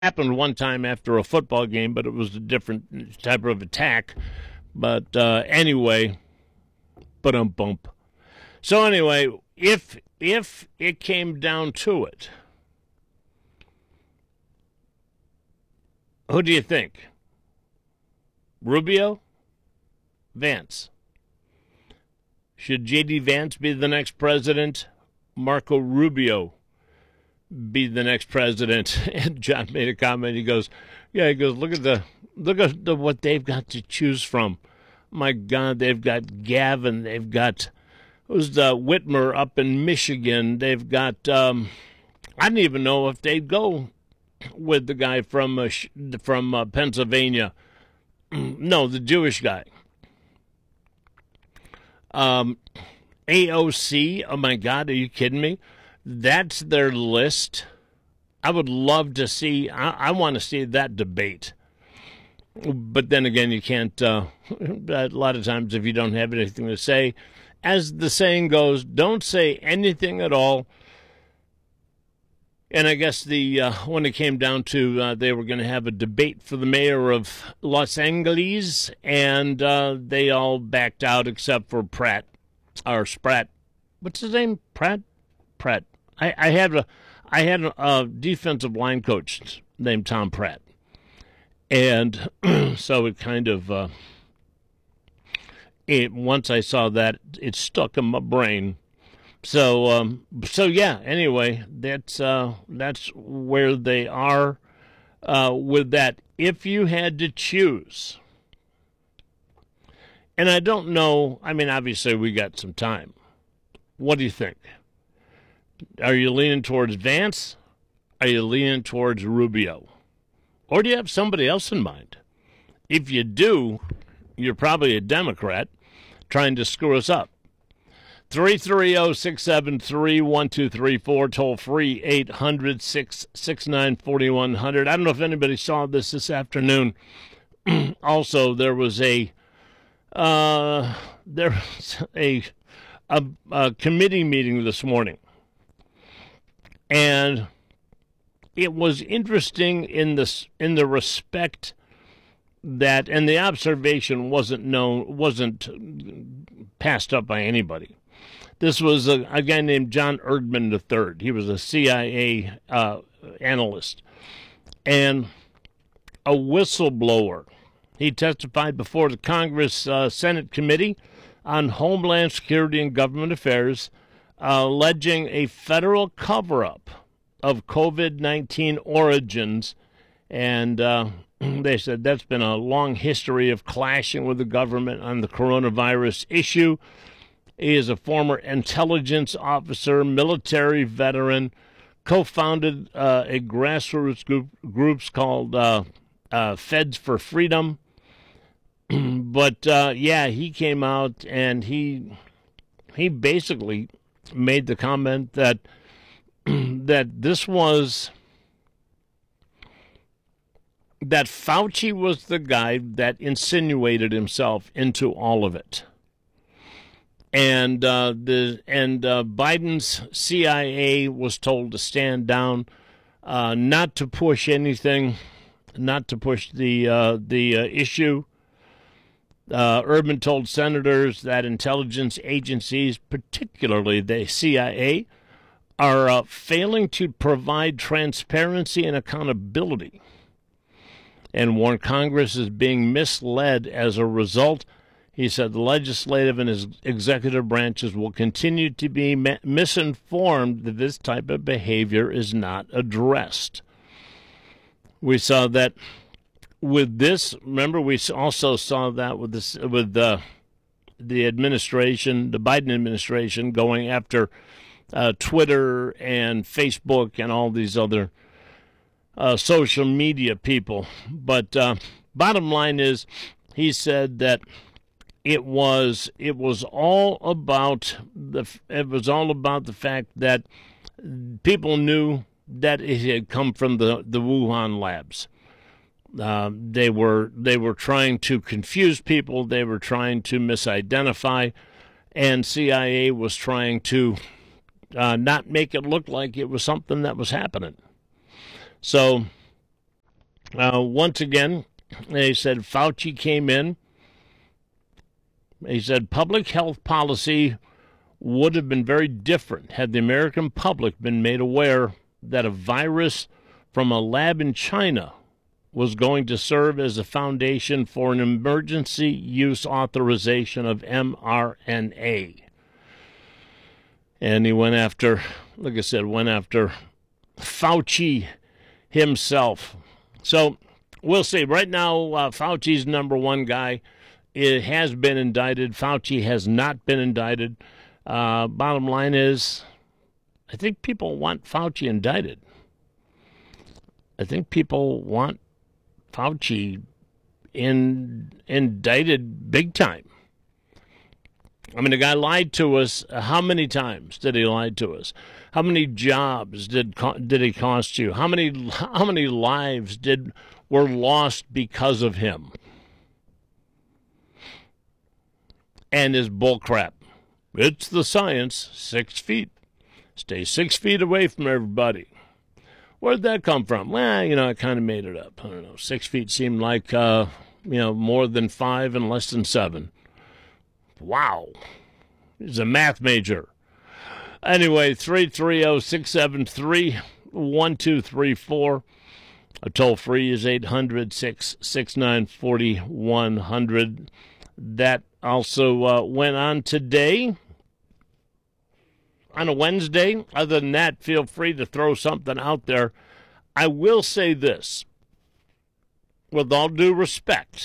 happened one time after a football game, but it was a different type of attack. But anyway, but bump. So anyway, if it came down to it, who do you think? Rubio? Vance? Should J.D. Vance be the next president? Marco Rubio be the next president? And John made a comment. He goes, look at what they've got to choose from. My God, they've got Gavin. They've got Whitmer up in Michigan. They've got I don't even know if they'd go with the guy from Pennsylvania. No, the Jewish guy. AOC, oh my God, are you kidding me? That's their list. I would love to see, I want to see that debate. But then again, you can't, a lot of times if you don't have anything to say, as the saying goes, don't say anything at all. And I guess when it came down to they were going to have a debate for the mayor of Los Angeles, and they all backed out except for Spratt. What's his name? Pratt. I had a defensive line coach named Tom Pratt, and so it kind of once I saw that, it stuck in my brain. So yeah. Anyway, that's where they are with that. If you had to choose, and I don't know. I mean, obviously we got some time. What do you think? Are you leaning towards Vance? Are you leaning towards Rubio? Or do you have somebody else in mind? If you do, you're probably a Democrat trying to screw us up. 330-673-1234, toll free 800-669-4100. I don't know if anybody saw this afternoon. Also, there was a committee meeting this morning, and it was interesting in the respect that, and the observation wasn't passed up by anybody. This was a guy named John Erdman III. He was a CIA analyst and a whistleblower. He testified before the Congress Senate Committee on Homeland Security and Government Affairs, alleging a federal cover-up of COVID-19 origins. And they said that's been a long history of clashing with the government on the coronavirus issue. He is a former intelligence officer, military veteran, co-founded a grassroots groups called Feds for Freedom. But, yeah, he came out and he basically made the comment that this was, that Fauci was the guy that insinuated himself into all of it. And Biden's CIA was told to stand down, not to push anything, not to push the issue. Urban told senators that intelligence agencies, particularly the CIA, are failing to provide transparency and accountability, and warned Congress is being misled as a result. He said the legislative and his executive branches will continue to be misinformed that this type of behavior is not addressed. We saw that with this. Remember, we also saw that with this, with the administration, the Biden administration, going after Twitter and Facebook and all these other social media people. But bottom line is, he said that it was all about the fact that people knew that it had come from the Wuhan labs. They were trying to confuse people. They were trying to misidentify, and CIA was trying to not make it look like it was something that was happening. So Once again, they said Fauci came in. He said public health policy would have been very different had the American public been made aware that a virus from a lab in China was going to serve as a foundation for an emergency use authorization of mRNA. And he went after, like I said, Fauci himself. So we'll see. Right now, Fauci's number one guy. It has been indicted. Fauci has not been indicted. Bottom line is, I think people want Fauci indicted. I think people want Fauci indicted big time. I mean, the guy lied to us. How many times did he lie to us? How many jobs did he cost you? How many lives were lost because of him? And his bullcrap. It's the science. 6 feet. Stay 6 feet away from everybody. Where'd that come from? Well, I kind of made it up. I don't know. 6 feet seemed like, more than 5 and less than 7. Wow. He's a math major. Anyway, 330-673-1234. A toll-free is 800-669-4100. That also went on today on a Wednesday. Other than that, feel free to throw something out there. I will say this, with all due respect.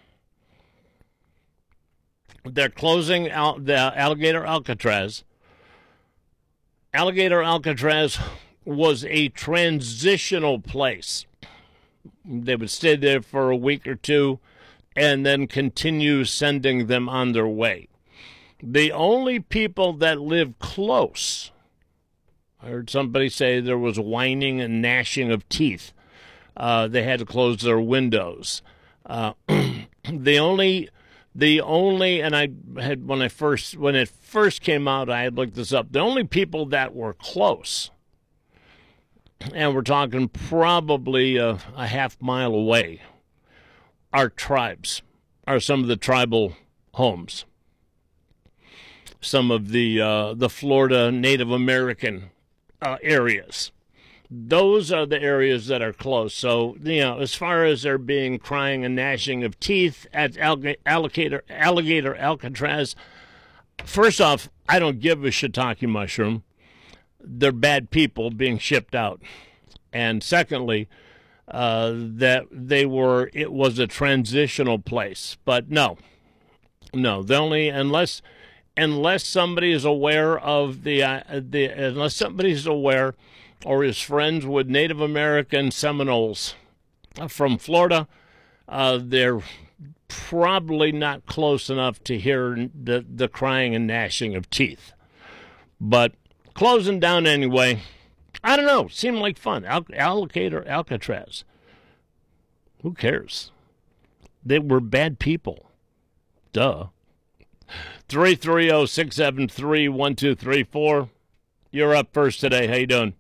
They're closing out the Alligator Alcatraz. Alligator Alcatraz was a transitional place. They would stay there for a week or two and then continue sending them on their way. The only people that live close, I heard somebody say there was whining and gnashing of teeth. They had to close their windows. The only, and I had when it first came out, I had looked this up. The only people that were close, and we're talking probably a half mile away, are tribes, are some of the tribal homes. Some of the Florida Native American areas. Those are the areas that are close. So, as far as there being crying and gnashing of teeth at Alligator Alcatraz, first off, I don't give a shiitake mushroom. They're bad people being shipped out. And secondly, it was a transitional place. But no, unless somebody is aware of unless somebody's aware or is friends with Native American Seminoles from Florida, they're probably not close enough to hear the crying and gnashing of teeth. But closing down anyway, I don't know, seemed like fun. Alligator Alcatraz. Who cares? They were bad people. Duh. 330-673-1234. You're up first today. How you doing?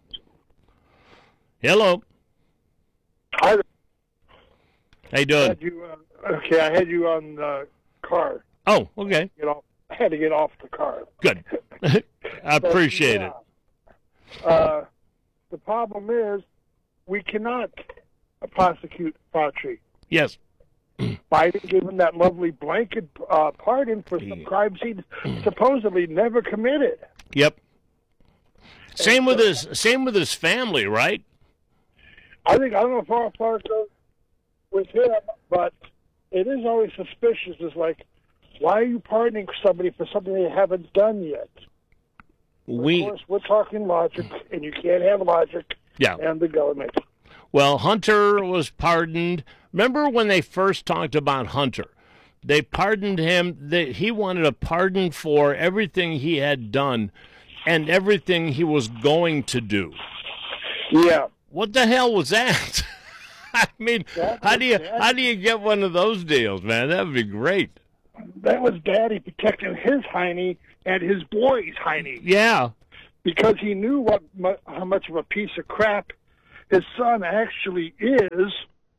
Hello. Hi. How you doing? I had you on the car. Oh, okay. I had to get off the car. Good. I appreciate it. The problem is we cannot prosecute Fauci. Yes. Biden gave him that lovely blanket pardon for some crimes he supposedly never committed. Yep. Same with his family, right? I don't know how far it goes with him, but it is always suspicious. It's like, why are you pardoning somebody for something they haven't done yet? Of course, we're talking logic, and you can't have logic and the government. Well, Hunter was pardoned. Remember when they first talked about Hunter? They pardoned him. He wanted a pardon for everything he had done and everything he was going to do. Yeah. What the hell was that? I mean, how do you get one of those deals, man? That would be great. That was Daddy protecting his hiney and his boy's hiney. Yeah. Because he knew how much of a piece of crap his son actually is,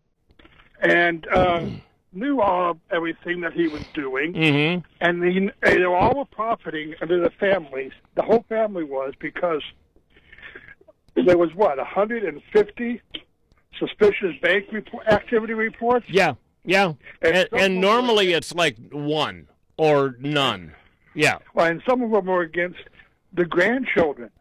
and knew all of everything that he was doing, and they all were profiting under the families. The whole family was, because there was 150 suspicious bank activity reports. Yeah. And normally it's like one or none. Yeah. Well, and some of them were against the grandchildren.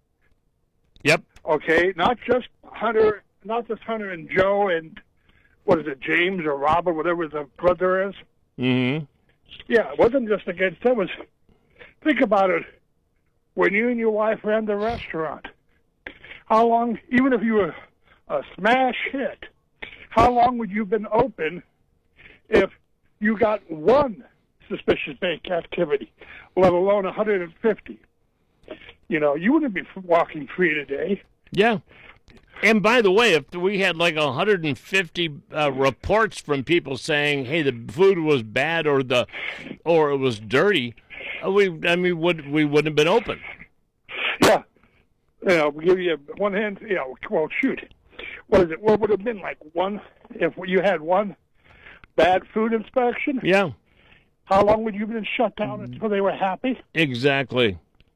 Yep. Okay, not just Hunter and Joe and what is it, James or Robert, whatever the brother is. Mm-hmm. Yeah, it wasn't just against them. Think about it. When you and your wife ran the restaurant, how long, even if you were a smash hit, how long would you have been open if you got one suspicious bank activity, let alone 150? You wouldn't be walking free today. Yeah. And by the way, if we had like 150 reports from people saying, "Hey, the food was bad or it was dirty," we wouldn't have been open. Yeah. We'll give you one hand. Well, shoot. What is it? What would have been like one if you had one bad food inspection? Yeah. How long would you have been shut down until they were happy? Exactly.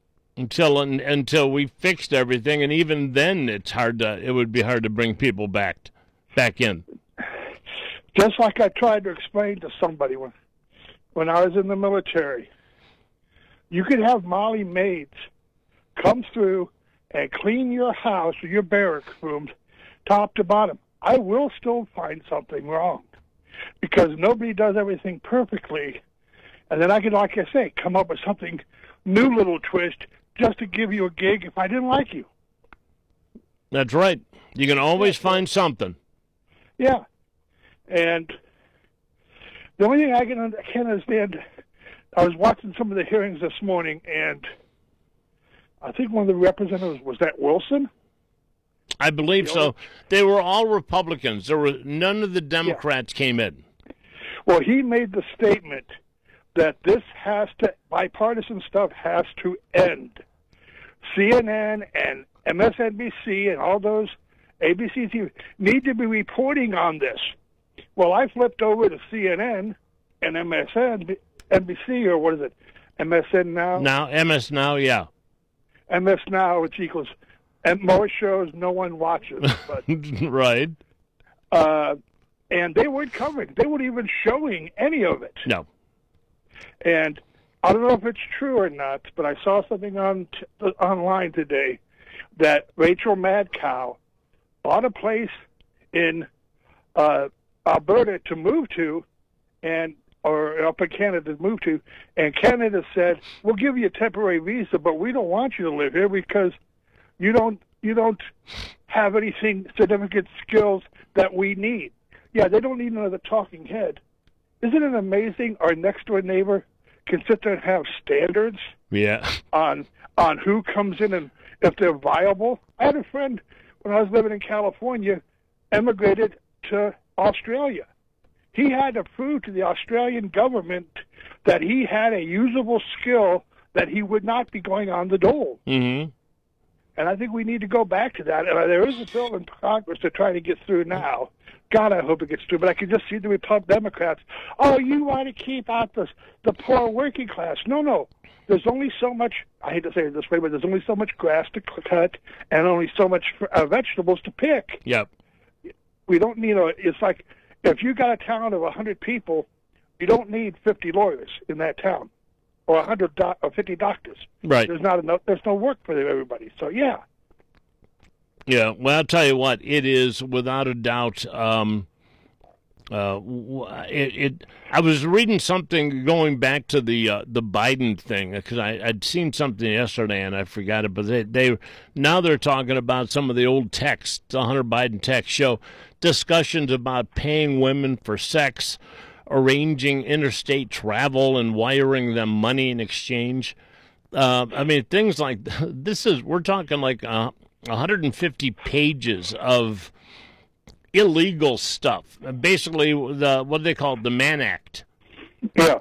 Until we fixed everything, and even then, it would be hard to bring people back in. Just like I tried to explain to somebody when I was in the military, you could have Molly maids come through and clean your house or your barrack rooms top to bottom. I will still find something wrong because nobody does everything perfectly, and then I could, like I say, come up with something new, little twist, just to give you a gig if I didn't like you. That's right. You can always find something. Yeah. And the only thing I can't understand, I was watching some of the hearings this morning, and I think one of the representatives, was that Wilson? I believe so. They were all Republicans. None of the Democrats came in. Well, he made the statement that bipartisan stuff has to end. CNN and MSNBC and all those ABC TV need to be reporting on this. Well, I flipped over to CNN and MSNBC, or what is it, MSN Now? MS Now, yeah. MS Now, which equals, and more shows no one watches. But, right. And they weren't covering. They weren't even showing any of it. No. And I don't know if it's true or not, but I saw something online today that Rachel Madcow bought a place in Alberta to move to, or up in Canada to move to, and Canada said, "We'll give you a temporary visa, but we don't want you to live here because you don't have anything significant skills that we need." Yeah, they don't need another talking head. Isn't it amazing our next door neighbor can sit there and have standards on who comes in and if they're viable? I had a friend when I was living in California emigrated to Australia. He had to prove to the Australian government that he had a usable skill that he would not be going on the dole. Mm-hmm. And I think we need to go back to that. And there is a bill in Congress to try to get through now. God, I hope it gets through. But I can just see the Democrats. Oh, you want to keep out the poor working class. No. There's only so much, I hate to say it this way, but there's only so much grass to cut and only so much vegetables to pick. Yep. We don't need it's like if you got a town of 100 people, you don't need 50 lawyers in that town or 50 doctors. Right. There's not enough. There's no work for everybody. So, yeah. Yeah, well, I'll tell you what, it is without a doubt. I was reading something going back to the Biden thing because I'd seen something yesterday and I forgot it. But now they're talking about some of the old texts. The Hunter Biden text show discussions about paying women for sex, arranging interstate travel, and wiring them money in exchange. I mean, things like this we're talking like 150 pages of illegal stuff. Basically, what do they call it? The Mann Act. Yeah.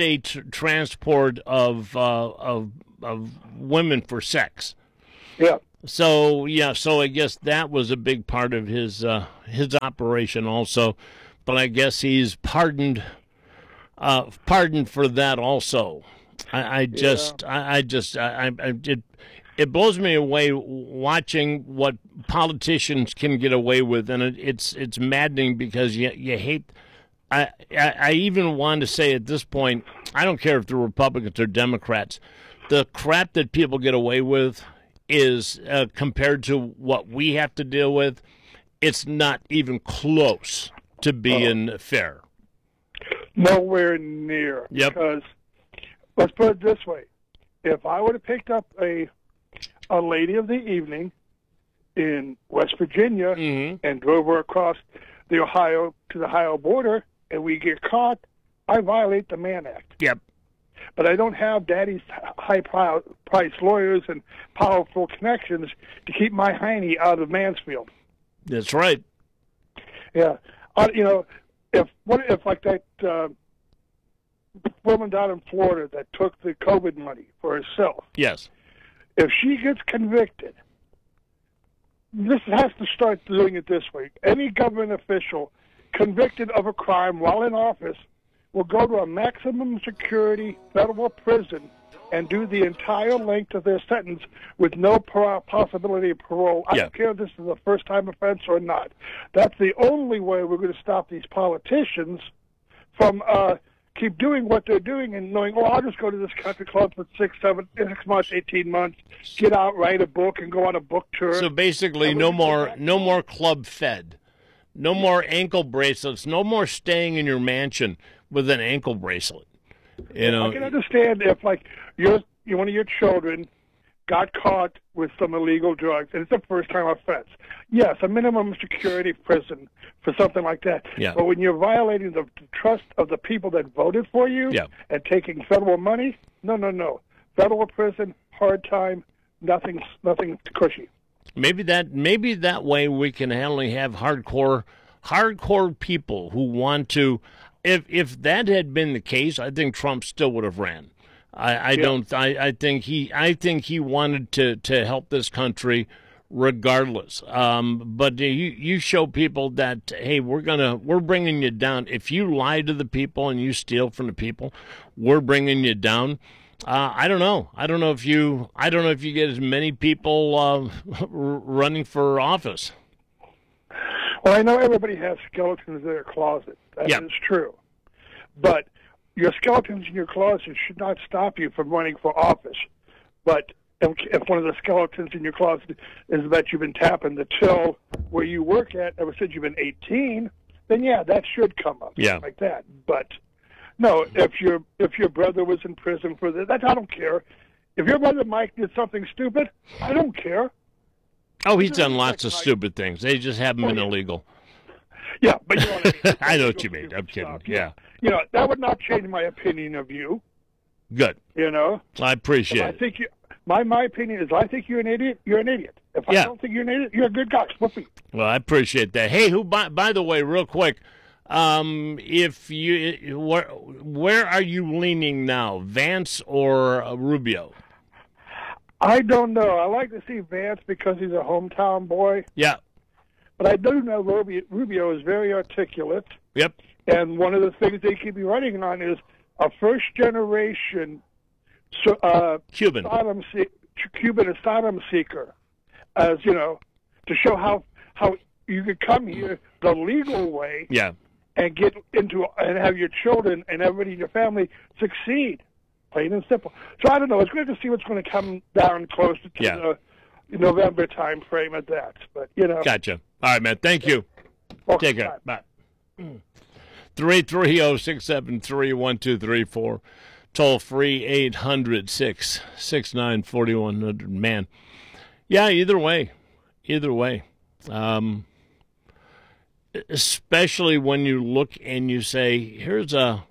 Interstate transport of women for sex. Yeah. So yeah, so I guess that was a big part of his operation also, but I guess he's pardoned for that also. I Yeah. just I just I it blows me away watching what politicians can get away with, and it's maddening because you hate. I even want to say at this point, I don't care if they're Republicans or Democrats, the crap that people get away with is compared to what we have to deal with, it's not even close to Oh, being fair. nowhere near. Yep. Because let's put it this way: if I would have picked up a lady of the evening in West Virginia Hmm. and drove her across the Ohio border, and we get caught, I violate the Mann Act. Yep. But I don't have daddy's high-price lawyers and powerful connections to keep my hiney out of Mansfield. That's right. Yeah, if like that woman down in Florida that took the COVID money for herself, Yes. if she gets convicted, this has to start doing it this way. Any government official convicted of a crime while in office will go to a maximum security federal prison and do the entire length of their sentence with no possibility of parole. I Yeah. don't care if this is a first-time offense or not. That's the only way we're going to stop these politicians from keep doing what they're doing and knowing, oh, I'll just go to this country club for 6 months, 18 months, get out, write a book, and go on a book tour. So basically, no more club fed, no more ankle bracelets, no more staying in your mansion with an ankle bracelet. You know, I can understand if, like, one of your children got caught with some illegal drugs, and it's a first-time offense. Yes, a minimum security prison for something like that. Yeah. But when you're violating the trust of the people that voted for you Yeah. and taking federal money, no. Federal prison, hard time, nothing cushy. maybe that way we can only have hardcore people who want to. If that had been the case, I think Trump still would have ran. I Yeah. don't. I think he wanted to help this country regardless. But you show people that, hey, we're bringing you down. If you lie to the people and you steal from the people, we're bringing you down. I don't know. I don't know if you get as many people running for office. Well, I know everybody has skeletons in their closet. That Yeah. is true. But your skeletons in your closet should not stop you from running for office. But if one of the skeletons in your closet is that you've been tapping the till where you work at ever since you've been 18, then yeah, that should come up. Yeah. Like that. But no, if your brother was in prison for that, I don't care. If your brother Mike did something stupid, I don't care. Oh, he's done lots of stupid things. They just haven't been illegal. Yeah, but you know what I mean. I know what you mean. I'm kidding. Yeah. That would not change my opinion of you. Good. You know, I appreciate I it. think my opinion is I think you're an idiot. You're an idiot. If I Yeah. don't think you're an idiot, you're a good guy. Whoopee. Well, I appreciate that. Hey, by the way, real quick, if you where are you leaning now, Vance or Rubio? I don't know. I like to see Vance because he's a hometown boy, Yeah. but I do know Rubio is very articulate, Yep. and one of the things they keep me running on is a first generation Cuban. Cuban asylum seeker, as you know, to show how you could come here the legal way Yeah. and get into and have your children and everybody in your family succeed, plain and simple. So I don't know. It's good to see what's going to come down closer to Yeah. the November time frame at that. But Gotcha. All right, man. Thank you. okay, Take care. Bye. 330-673-1234. Toll free 800-669-4100. Man. Yeah, either way. Either way. Especially when you look and you say, here's what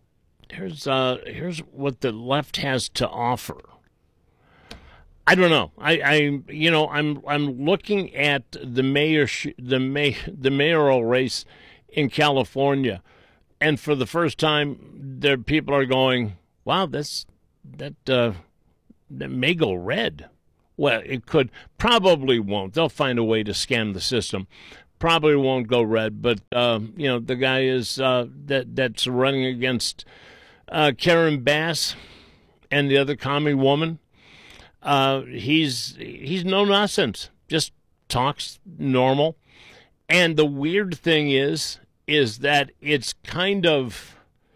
the left has to offer. I don't know. I'm looking at the mayoral race in California, and for the first time, there people are going, "Wow, that may go red." Well, it could. Probably won't. They'll find a way to scam the system. Probably won't go red, but the guy is that's running against Karen Bass and the other commie woman. He's no nonsense. Just talks normal. And the weird thing is that it's kind of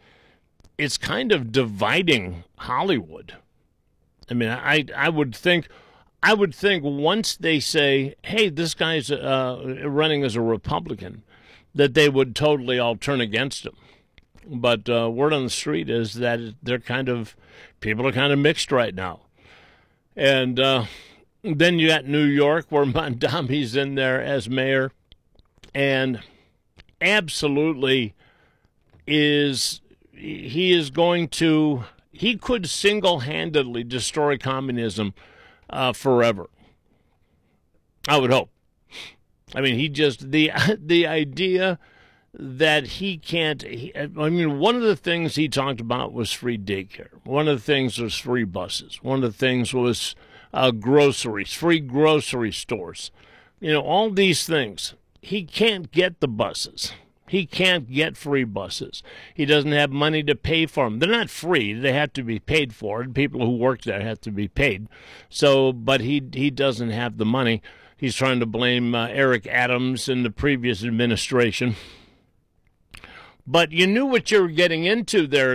dividing Hollywood. I mean, I would think once they say, hey, this guy's running as a Republican, that they would totally all turn against him. But word on the street is that people are kind of mixed right now. And then you got New York, where Mondami's in there as mayor, and absolutely he could single-handedly destroy communism forever. I would hope. I mean, the idea that he can't. One of the things he talked about was free daycare. One of the things was free buses. One of the things was groceries, free grocery stores. All these things. He can't get the buses. He can't get free buses. He doesn't have money to pay for them. They're not free. They have to be paid for. And people who work there have to be paid. But he doesn't have the money. He's trying to blame Eric Adams and the previous administration. But you knew what you were getting into there,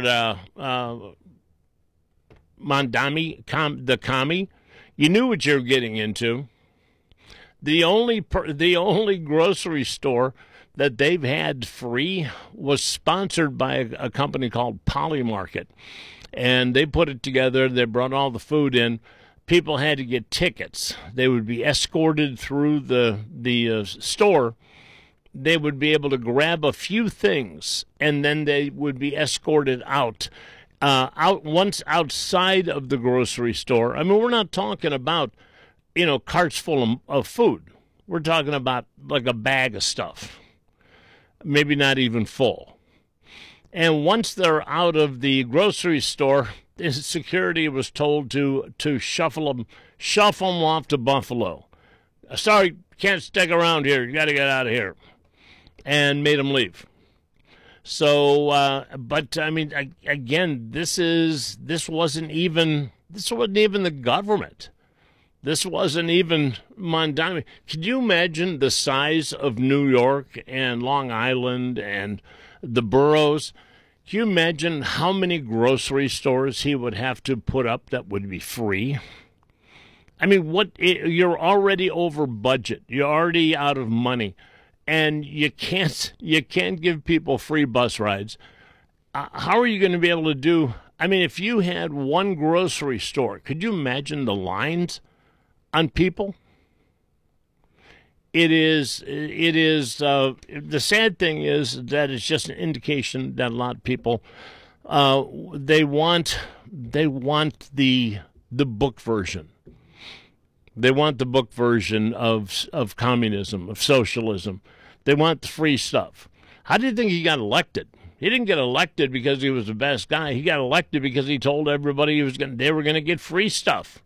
Mondami, the commie. You knew what you were getting into. The only grocery store that they've had free was sponsored by a company called Polymarket. And they put it together. They brought all the food in. People had to get tickets. They would be escorted through the store. They would be able to grab a few things, and then they would be escorted out once outside of the grocery store. I mean, we're not talking about, carts full of food. We're talking about like a bag of stuff. Maybe not even full. And once they're out of the grocery store, the security was told to shuffle them off to Buffalo. Sorry, can't stick around here. You got to get out of here. And made them leave. So, but I mean, again, this wasn't even the government. This wasn't even Mondami. Could you imagine the size of New York and Long Island and the boroughs? Can you imagine how many grocery stores he would have to put up that would be free? I mean, you're already over budget. You're already out of money. And you can't give people free bus rides. How are you going to be able to do? I mean, if you had one grocery store, could you imagine the lines on people? It is. The sad thing is that it's just an indication that a lot of people they want the book version. They want the book version of communism, of socialism. They want the free stuff. How do you think he got elected? He didn't get elected because he was the best guy. He got elected because he told everybody they were going to get free stuff.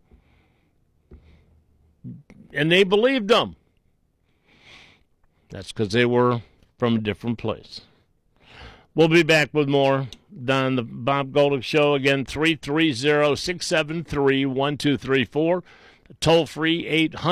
And they believed him. That's because they were from a different place. We'll be back with more on the Bob Golick Show. Again, 330-673-1234. Toll free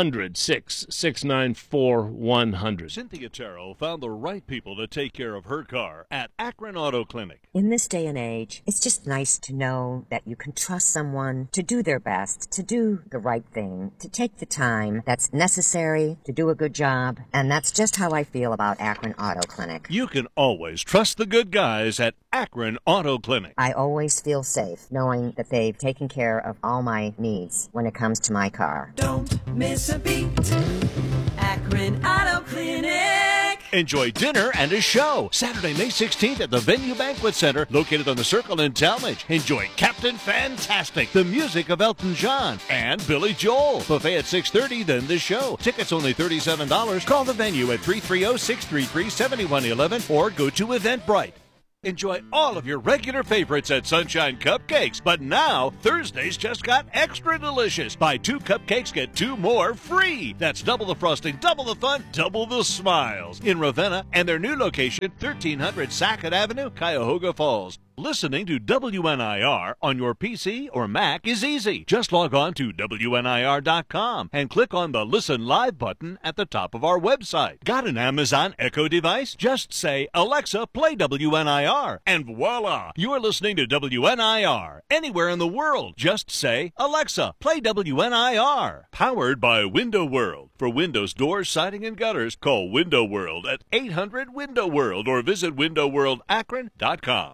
800-694-100. Cynthia Terrell found the right people to take care of her car at Akron Auto Clinic. In this day and age, it's just nice to know that you can trust someone to do their best, to do the right thing, to take the time that's necessary to do a good job. And that's just how I feel about Akron Auto Clinic. You can always trust the good guys at Akron Auto Clinic. I always feel safe knowing that they've taken care of all my needs when it comes to my car. Don't miss a beat. Akron Auto Clinic. Enjoy dinner and a show Saturday, May 16th at the Venue Banquet Center located on the Circle in Talmadge. Enjoy Captain Fantastic, the music of Elton John, and Billy Joel. Buffet at 6:30, then the show. Tickets only $37. Call the venue at 330-633-7111 or go to Eventbrite. Enjoy all of your regular favorites at Sunshine Cupcakes, but now Thursdays just got extra delicious. Buy 2 cupcakes, get 2 more free. That's double the frosting, double the fun, double the smiles. In Ravenna and their new location, 1300 Sackett Avenue, Cuyahoga Falls. Listening to WNIR on your PC or Mac is easy. Just log on to WNIR.com and click on the Listen Live button at the top of our website. Got an Amazon Echo device? Just say, Alexa, play WNIR, and voila! You're listening to WNIR. Anywhere in the world, just say, Alexa, play WNIR. Powered by Window World. For windows, doors, siding, and gutters, call Window World at 800-WINDOW WORLD or visit WindowWorldAkron.com.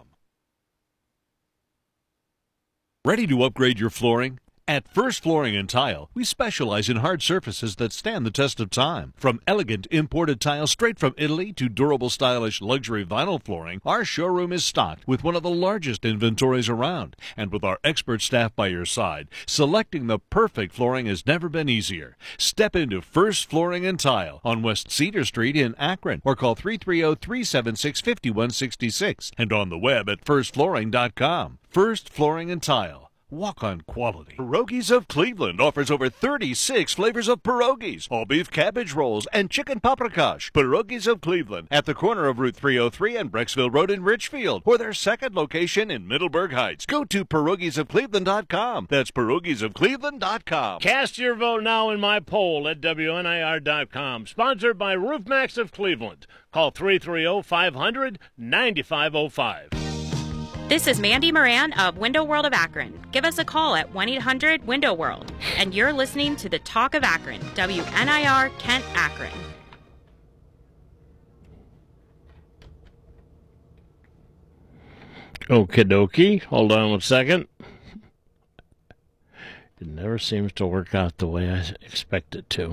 Ready to upgrade your flooring? At First Flooring and Tile, we specialize in hard surfaces that stand the test of time. From elegant imported tile straight from Italy to durable, stylish, luxury vinyl flooring, our showroom is stocked with one of the largest inventories around. And with our expert staff by your side, selecting the perfect flooring has never been easier. Step into First Flooring and Tile on West Cedar Street in Akron or call 330-376-5166 and on the web at firstflooring.com. First Flooring and Tile. Walk on quality. Pierogies of Cleveland offers over 36 flavors of pierogies, all beef cabbage rolls, and chicken paprikash. Pierogies of Cleveland at the corner of Route 303 and Brecksville Road in Richfield, or their second location in Middleburg Heights. Go to pierogiesofcleveland.com. That's pierogiesofcleveland.com. Cast your vote now in my poll at WNIR.com. Sponsored by RoofMax of Cleveland. Call 330-500-9505. This is Mandy Moran of Window World of Akron. Give us a call at 1-800-WINDOW-WORLD. And you're listening to the Talk of Akron, WNIR Kent Akron. Okie dokie. Hold on 1 second. It never seems to work out the way I expect it to.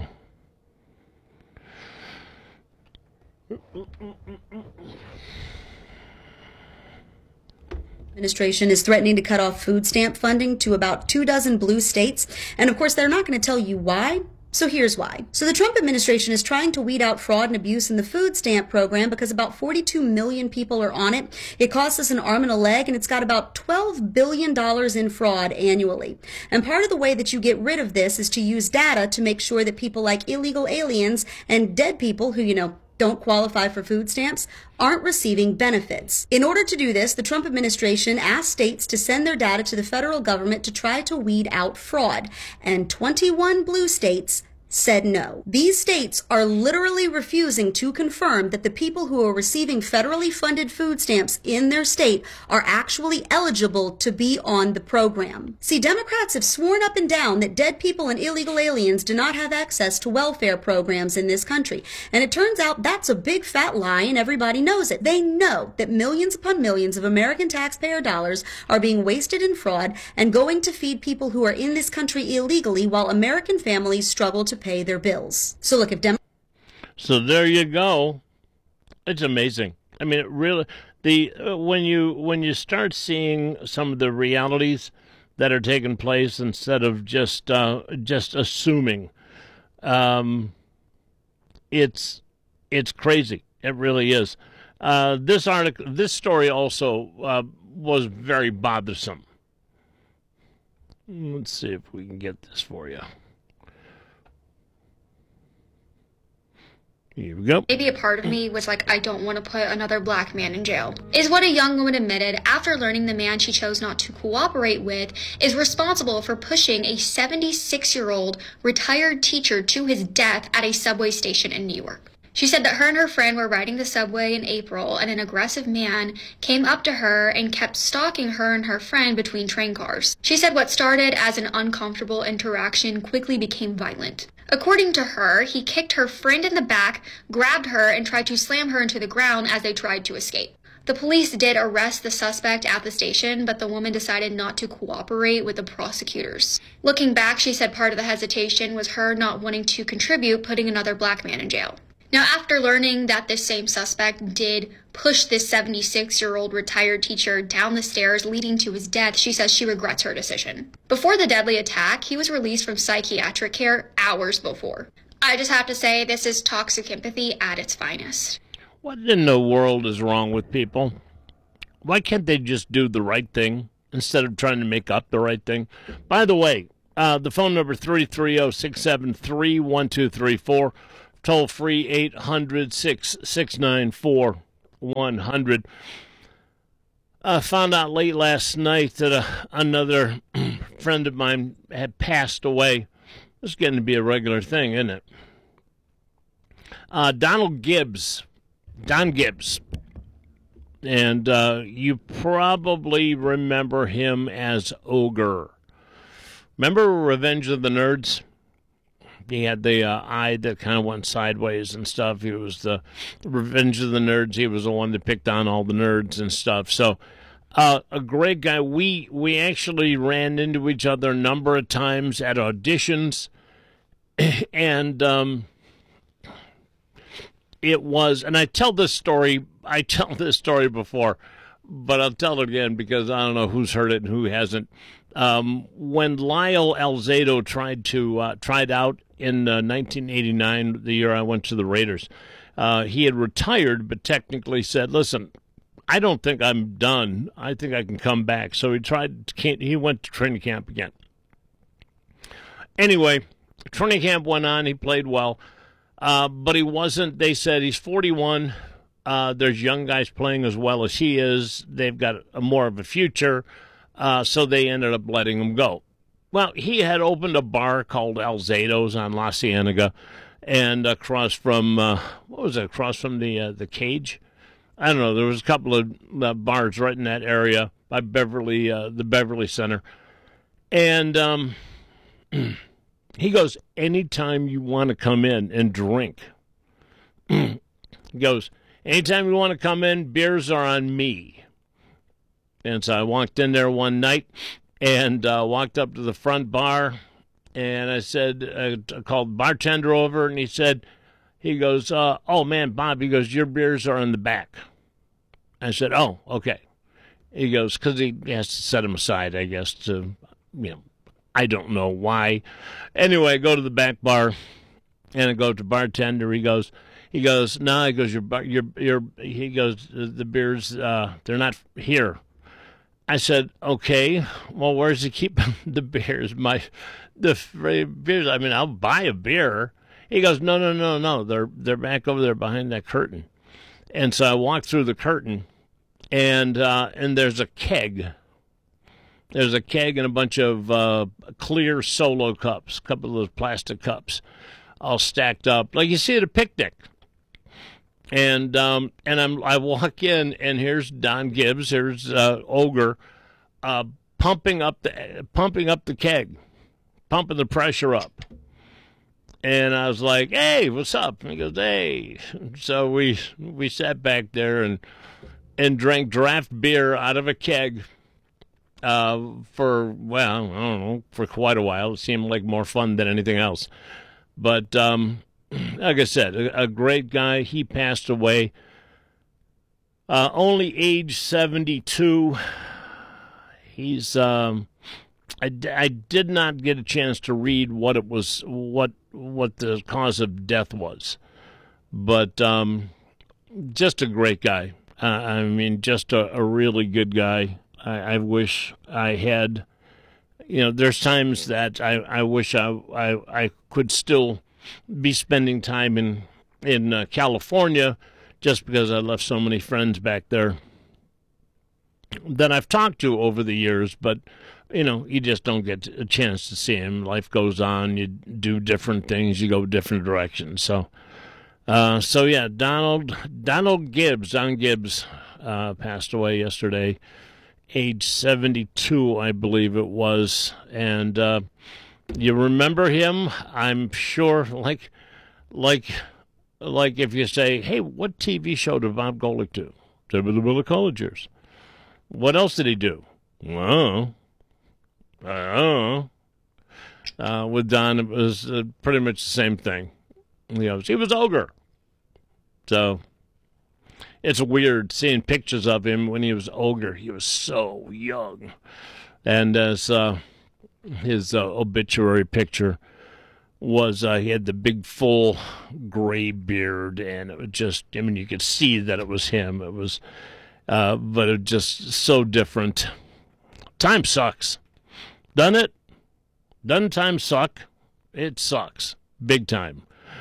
Administration is threatening to cut off food stamp funding to about 24 blue states. And of course, they're not going to tell you why. So here's why. So the Trump administration is trying to weed out fraud and abuse in the food stamp program because about 42 million people are on it. It costs us an arm and a leg, and it's got about $12 billion in fraud annually. And part of the way that you get rid of this is to use data to make sure that people like illegal aliens and dead people who, don't qualify for food stamps aren't receiving benefits. In order to do this, the Trump administration asked states to send their data to the federal government to try to weed out fraud. And 21 blue states said no. These states are literally refusing to confirm that the people who are receiving federally funded food stamps in their state are actually eligible to be on the program. See, Democrats have sworn up and down that dead people and illegal aliens do not have access to welfare programs in this country. And it turns out that's a big fat lie, and everybody knows it. They know that millions upon millions of American taxpayer dollars are being wasted in fraud and going to feed people who are in this country illegally while American families struggle to pay their bills. So look, So there you go. It's amazing. I mean, it really, when you start seeing some of the realities that are taking place instead of just assuming, it's crazy. It really is. This story also was very bothersome. Let's see if we can get this for you. Here we go. Maybe a part of me was like, I don't want to put another black man in jail, is what a young woman admitted after learning the man she chose not to cooperate with is responsible for pushing a 76-year-old retired teacher to his death at a subway station in New York. She said that her and her friend were riding the subway in April, and an aggressive man came up to her and kept stalking her and her friend between train cars. She said what started as an uncomfortable interaction quickly became violent. According to her, he kicked her friend in the back, grabbed her, and tried to slam her into the ground as they tried to escape. The police did arrest the suspect at the station, but the woman decided not to cooperate with the prosecutors. Looking back, she said part of the hesitation was her not wanting to contribute putting another black man in jail. Now, after learning that this same suspect did push this 76-year-old retired teacher down the stairs leading to his death, she says she regrets her decision. Before the deadly attack, he was released from psychiatric care hours before. I just have to say, this is toxic empathy at its finest. What in the world is wrong with people? Why can't they just do the right thing instead of trying to make up the right thing? By the way, the phone number 330-673-1234, toll free 800-694-100. Found out late last night that another friend of mine had passed away. It's getting to be a regular thing, isn't it? Don Gibbs. And you probably remember him as Ogre. Remember Revenge of the Nerds? He had the eye that kind of went sideways and stuff. He was the Revenge of the Nerds. He was the one that picked on all the nerds and stuff. So a great guy. We actually ran into each other a number of times at auditions. And it was, and I tell this story before, but I'll tell it again because I don't know who's heard it and who hasn't. When Lyle Alzado tried out in 1989, the year I went to the Raiders, he had retired, but technically said, "Listen, I don't think I'm done. I think I can come back." So he went to training camp again. Anyway, training camp went on. He played well, but he wasn't. They said he's 41. There's young guys playing as well as he is. They've got more of a future. So they ended up letting him go. Well, he had opened a bar called Alzado's on La Cienega, and across from across from the Cage? I don't know. There was a couple of bars right in that area by Beverly, the Beverly Center, and he goes, "Anytime you want to come in and drink," he goes, "Anytime you want to come in, beers are on me." And so I walked in there one night and walked up to the front bar, and I said, I called the bartender over, and he goes, "Oh, man, Bob," he goes, "your beers are in the back." I said, "Oh, okay." He goes, because he has to set them aside, I guess, to, I don't know why. Anyway, I go to the back bar, and I go to the bartender. He goes, "No," he goes, he goes, "the beers, they're not here." I said, "Okay, well, where's he keeping the beers? The beers, I mean, I'll buy a beer." He goes, No, they're back over there behind that curtain." And so I walked through the curtain, and there's a keg. There's a keg and a bunch of clear Solo cups, a couple of those plastic cups, all stacked up like you see at a picnic. And I walk in, and here's Don Gibbs, here's Ogre, pumping up the keg, pumping the pressure up. And I was like, "Hey, what's up?" And he goes, "Hey." So we sat back there and drank draft beer out of a keg for, well, I don't know, for quite a while. It seemed like more fun than anything else. But like I said, a great guy. He passed away, only age 72. He's I did not get a chance to read what it was, what the cause of death was, but just a great guy. I mean, just a really good guy. I wish I had. There's times that I wish I could still be spending time in California, just because I left so many friends back there that I've talked to over the years, but you just don't get a chance to see him. Life goes on, you do different things, you go different directions. So yeah, Don Gibbs passed away yesterday, age 72, I believe it was, and you remember him, I'm sure, like if you say, "Hey, what TV show did Bob Golick do?" "The College Years." "What else did he do?" "Well, I don't know." With Don, it was pretty much the same thing. He was Ogre. So it's weird seeing pictures of him when he was Ogre. He was so young. And as his obituary picture was, he had the big, full gray beard, and it was just, you could see that it was him. It was but it's just so different. Time sucks. Doesn't it? Doesn't time suck? It sucks. Big time.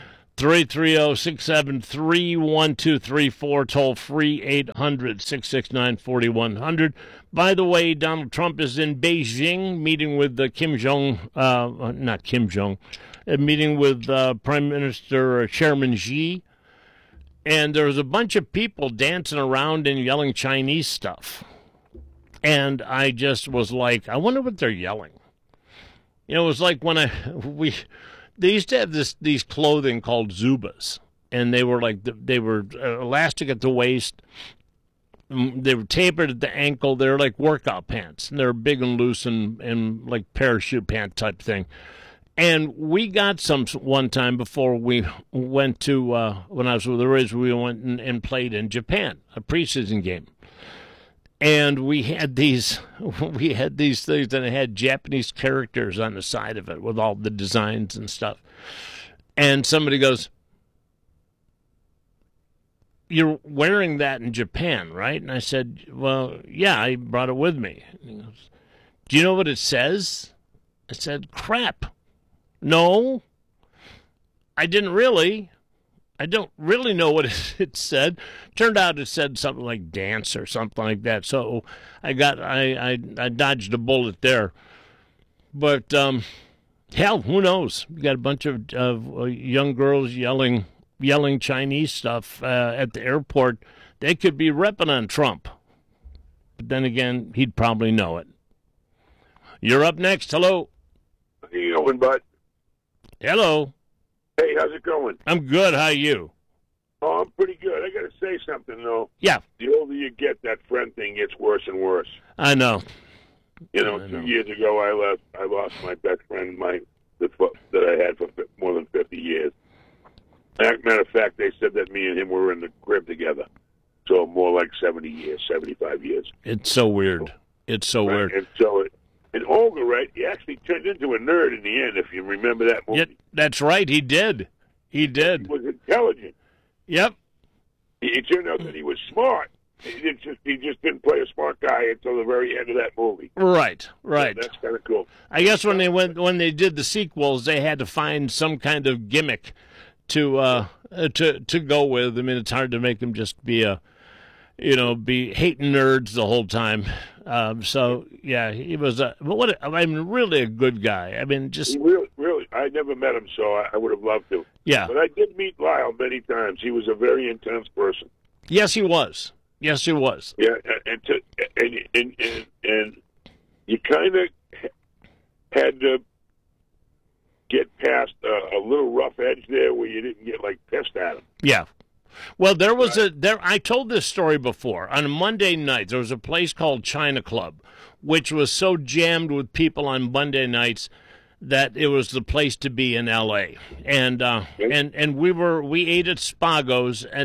330-673-1234, toll free 800-669-4100. By the way, Donald Trump is in Beijing meeting with meeting with Prime Minister Chairman Xi. And there was a bunch of people dancing around and yelling Chinese stuff. And I just was like, I wonder what they're yelling. You know, it was like when they used to have these clothing called Zubas, and they were elastic at the waist. They were tapered at the ankle. They were like workout pants, and they were big and loose and like parachute pant type thing. And we got some one time before we went to when I was with the Riz, we went and played in Japan, a preseason game. And we had these things, and it had Japanese characters on the side of it with all the designs and stuff. And somebody goes, "You're wearing that in Japan, right?" And I said, "Well, yeah, I brought it with me." And he goes, "Do you know what it says?" I said, "Crap. No, I didn't really. I don't really know what it said." Turned out it said something like dance or something like that. So I dodged a bullet there. But hell, who knows? You got a bunch of young girls yelling Chinese stuff at the airport. They could be repping on Trump. But then again, he'd probably know it. You're up next. Hello. How you going, bud? Hello. Hey, how's it going? I'm good. How are you? Oh, I'm pretty good. I got to say something, though. Yeah. The older you get, that friend thing gets worse and worse. I know. You know, 2 years ago, I lost my best friend, that I had for more than 50 years. Matter of fact, they said that me and him were in the crib together. So more like 70 years, 75 years. It's so weird. It's so weird. And so and Olga, right, he actually turned into a nerd in the end, if you remember that movie. Yeah, that's right, he did. He did. He was intelligent. Yep. It turned out that he was smart. He just didn't play a smart guy until the very end of that movie. Right. So that's kind of cool. I guess when they did the sequels, they had to find some kind of gimmick to go with. I mean, it's hard to make them just be be hating nerds the whole time. So yeah, he was really a good guy. I mean, just really, I never met him, so I would have loved to. Yeah, but I did meet Lyle many times. He was a very intense person. Yes, he was. Yes, he was. Yeah, and you kind of had to get past a little rough edge there where you didn't get pissed at him. Yeah. Well, there was I told this story before. On a Monday night, there was a place called China Club, which was so jammed with people on Monday nights that it was the place to be in L.A. And we ate at Spago's, and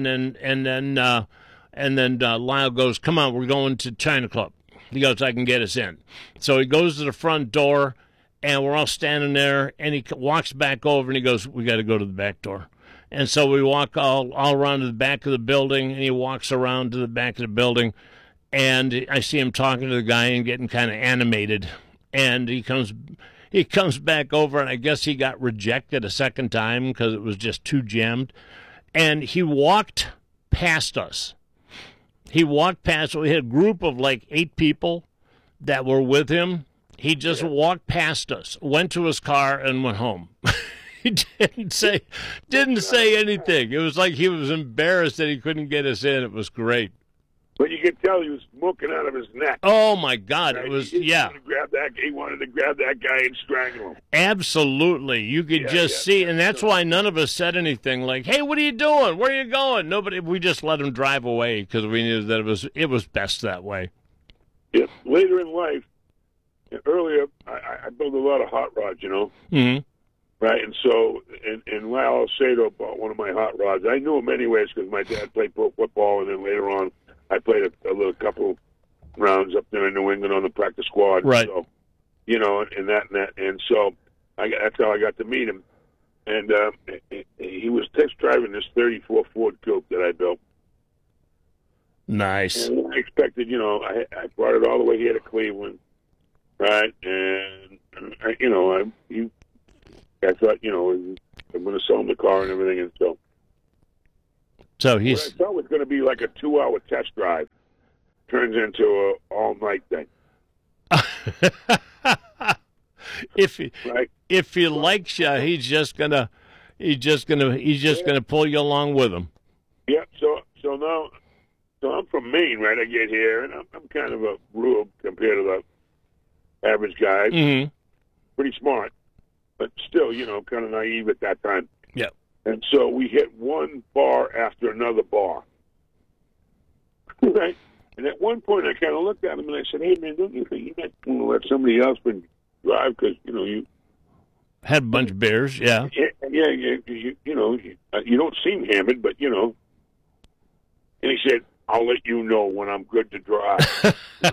then Lyle goes, "Come on, we're going to China Club." He goes, "I can get us in." So he goes to the front door, and we're all standing there, and he walks back over, and he goes, "We got to go to the back door." And so we walk all around to the back of the building, and he walks around to the back of the building, and I see him talking to the guy and getting kind of animated. And he comes back over, and I guess he got rejected a second time because it was just too jammed. And he walked past us. We had a group of 8 people that were with him. He just walked past us, went to his car, and went home. He didn't say anything. It was like he was embarrassed that he couldn't get us in. It was great. But you could tell he was smoking out of his neck. Oh my God! Right? It was He wanted to grab that guy and strangle him. Absolutely, you could see, and that's why none of us said anything like, "Hey, what are you doing? Where are you going?" Nobody. We just let him drive away because we knew that it was best that way. Yeah. Later in life, earlier, I built a lot of hot rods. Mm-hmm. Right, and so, and Lyle Alcedo bought one of my hot rods. I knew him anyways because my dad played pro football, and then later on, I played a little couple rounds up there in New England on the practice squad. Right. So, and so that's how I got to meet him. And he was test driving this '34 Ford Coupe that I built, Nice. And I expected, I brought it all the way here to Cleveland, right? And I thought, I'm going to sell him the car and everything, and so he's. What I thought was going to be like a 2-hour test drive turns into a all-night thing. If he likes you, he's just gonna pull you along with him. Yeah. So I'm from Maine, right? I get here, and I'm kind of a rube compared to the average guy. Mm-hmm. Pretty smart, but still, kind of naive at that time. Yeah. And so we hit one bar after another bar. Right? And at one point, I kind of looked at him and I said, "Hey, man, don't you think you might want to let somebody else drive? Because you had a bunch of beers, yeah. Yeah. You don't seem hammered, but And he said, "I'll let you know when I'm good to drive."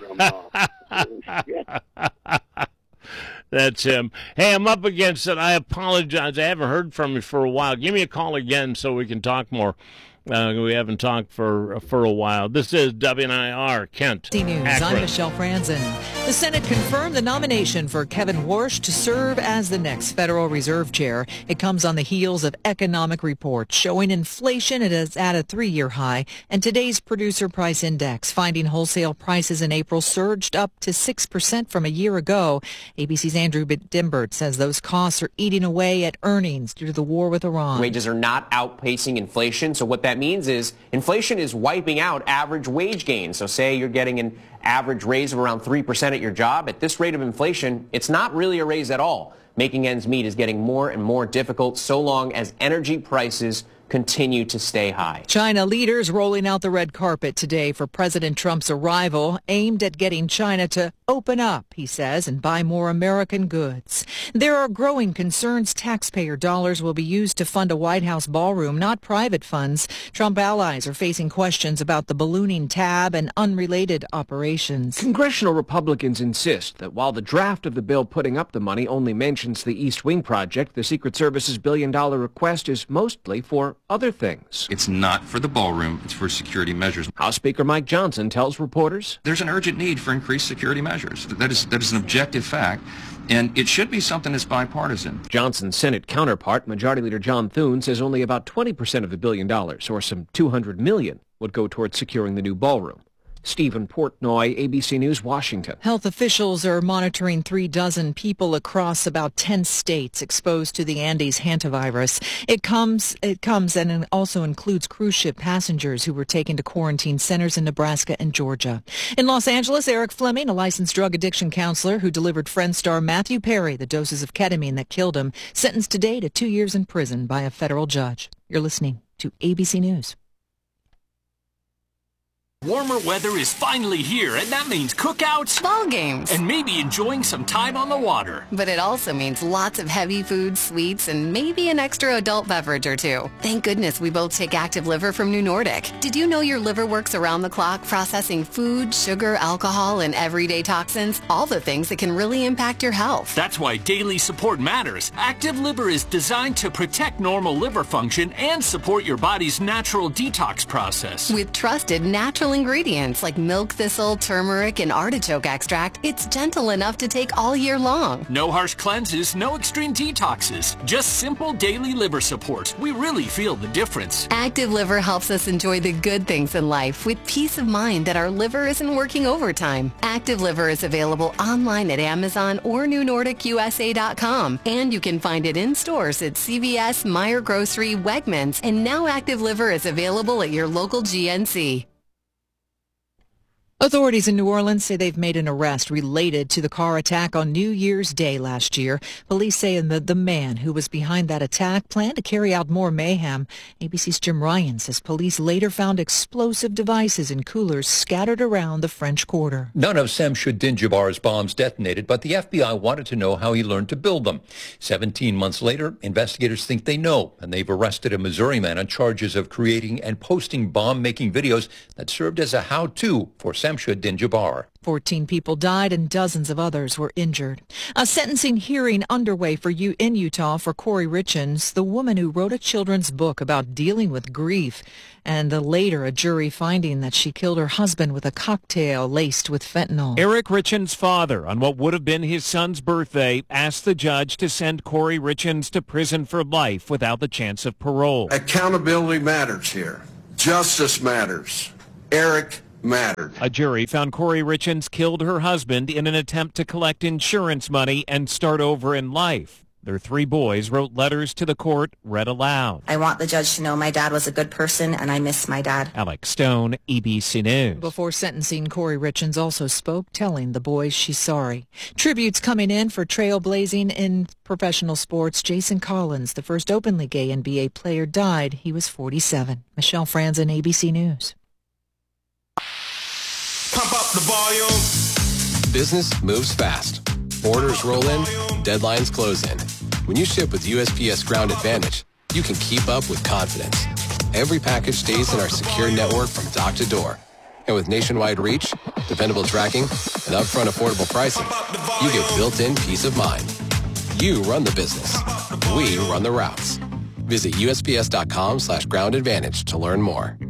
That's him. Hey, I'm up against it. I apologize. I haven't heard from you for a while. Give me a call again so we can talk more. We haven't talked for a while. This is WNIR, Kent. News. Akron. I'm Michelle Franzen. The Senate confirmed the nomination for Kevin Warsh to serve as the next Federal Reserve Chair. It comes on the heels of economic reports showing inflation is at a 3-year high, and today's Producer Price Index finding wholesale prices in April surged up to 6% from a year ago. ABC's Andrew Dimbert says those costs are eating away at earnings due to the war with Iran. Wages are not outpacing inflation, so what that means is inflation is wiping out average wage gains. So say you're getting an average raise of around 3% at your job. At this rate of inflation, it's not really a raise at all. Making ends meet is getting more and more difficult so long as energy prices continue to stay high. China leaders rolling out the red carpet today for President Trump's arrival, aimed at getting China to open up, he says, and buy more American goods. There are growing concerns taxpayer dollars will be used to fund a White House ballroom, not private funds. Trump allies are facing questions about the ballooning tab and unrelated operations. Congressional Republicans insist that while the draft of the bill putting up the money only mentions the East Wing project, the Secret Service's billion-dollar request is mostly for other things. It's not for the ballroom, it's for security measures. House Speaker Mike Johnson tells reporters there's an urgent need for increased security measures. That is an objective fact, and it should be something that's bipartisan. Johnson's Senate counterpart, Majority Leader John Thune, says only about 20% of the $1 billion, or some $200 million, would go towards securing the new ballroom. Stephen Portnoy, ABC News, Washington. Health officials are monitoring 36 people across about 10 states exposed to the Andes hantavirus. It comes and it also includes cruise ship passengers who were taken to quarantine centers in Nebraska and Georgia. In Los Angeles, Eric Fleming, a licensed drug addiction counselor who delivered Friend star Matthew Perry the doses of ketamine that killed him, sentenced today to 2 years in prison by a federal judge. You're listening to ABC News. Warmer weather is finally here, and that means cookouts, ball games, and maybe enjoying some time on the water. But it also means lots of heavy food, sweets, and maybe an extra adult beverage or two. Thank goodness we both take Active Liver from New Nordic. Did you know your liver works around the clock processing food, sugar, alcohol, and everyday toxins? All the things that can really impact your health. That's why daily support matters. Active Liver is designed to protect normal liver function and support your body's natural detox process. With trusted natural ingredients like milk thistle, turmeric, and artichoke extract, it's gentle enough to take all year long. No harsh cleanses, no extreme detoxes, just simple daily liver support. We really feel the difference. Active Liver helps us enjoy the good things in life with peace of mind that our liver isn't working overtime. Active Liver is available online at Amazon or NewNordicUSA.com, and you can find it in stores at CVS, Meijer Grocery, Wegmans, and now Active Liver is available at your local GNC. Authorities in New Orleans say they've made an arrest related to the car attack on New Year's Day last year. Police say the man who was behind that attack planned to carry out more mayhem. ABC's Jim Ryan says police later found explosive devices in coolers scattered around the French Quarter. None of Samshuddin Jabbar's bombs detonated, but the FBI wanted to know how he learned to build them. 17 months later, investigators think they know, and they've arrested a Missouri man on charges of creating and posting bomb-making videos that served as a how-to for Samshuddin Shamsud Din-Jabbar. 14 people died and dozens of others were injured. A sentencing hearing underway in Utah for Corey Richins, the woman who wrote a children's book about dealing with grief, and later a jury finding that she killed her husband with a cocktail laced with fentanyl. Eric Richins' father, on what would have been his son's birthday, asked the judge to send Corey Richins to prison for life without the chance of parole. Accountability matters here. Justice matters. Eric mattered. A jury found Corey Richins killed her husband in an attempt to collect insurance money and start over in life. Their 3 boys wrote letters to the court, read aloud. I want the judge to know my dad was a good person and I miss my dad. Alex Stone, ABC News. Before sentencing, Corey Richins also spoke, telling the boys she's sorry. Tributes coming in for trailblazing in professional sports. Jason Collins, the first openly gay NBA player, died. He was 47. Michelle Franzen, ABC News. Pump up the volume. Business moves fast. Orders roll in, deadlines close in. When you ship with USPS Ground Advantage, you can keep up with confidence. Every package stays in our secure network from dock to door. And with nationwide reach, dependable tracking, and upfront affordable pricing, you get built-in peace of mind. You run the business. We run the routes. Visit USPS.com/ground advantage to learn more.